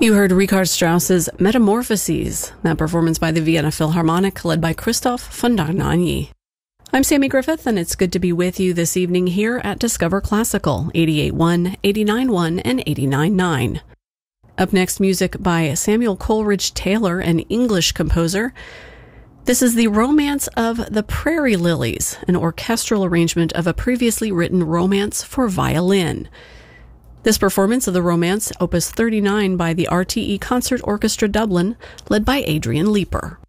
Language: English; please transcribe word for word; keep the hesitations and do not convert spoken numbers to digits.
You heard Richard Strauss's Metamorphoses, that performance by the Vienna Philharmonic led by Christoph von Dohnanyi. I'm Sammy Griffith, and it's good to be with you this evening here at Discover Classical, eighty-eight point one, eighty-nine point one, and eighty-nine point nine. Up next, music by Samuel Coleridge Taylor, an English composer. This is the Romance of the Prairie Lilies, an orchestral arrangement of a previously written romance for violin. This performance of the romance, Opus thirty-nine by the R T E Concert Orchestra Dublin, led by Adrian Leeper.